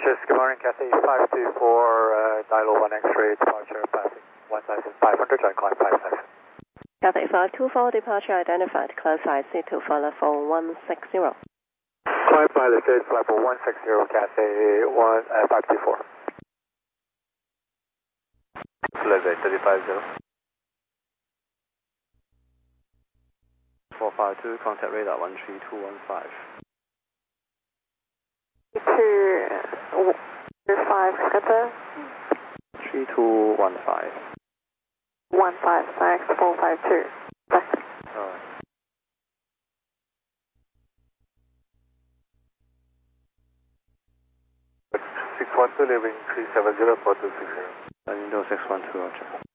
Departures, good morning, Cathay 524, Dilo 1 X-ray, departure passing 1500, join climb 57. Cathay 524, departure identified, close IC to flight level 160. Climb pilot stage level 160, Cathay 524. Level 350. 452, contact radar 13215. 225, Scooter. 3215. 156, 452. Alright. Six 1 2, leaving 370 for 260. Window 612, Roger.